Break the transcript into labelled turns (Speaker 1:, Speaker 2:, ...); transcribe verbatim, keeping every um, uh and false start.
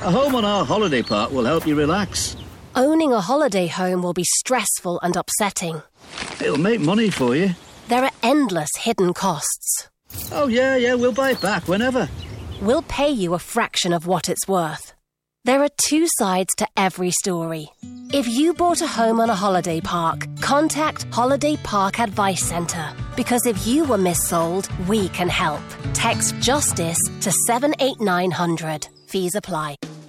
Speaker 1: A home on our holiday park will help you relax.
Speaker 2: Owning a holiday home will be stressful and upsetting.
Speaker 1: It'll make money for you.
Speaker 2: There are endless hidden costs.
Speaker 1: Oh, yeah, yeah, we'll buy it back whenever.
Speaker 2: We'll pay you a fraction of what it's worth. There are two sides to every story. If you bought a home on a holiday park, contact Holiday Park Advice Centre. Because if you were missold, we can help. Text JUSTICE to seven eight nine hundred. Fees apply.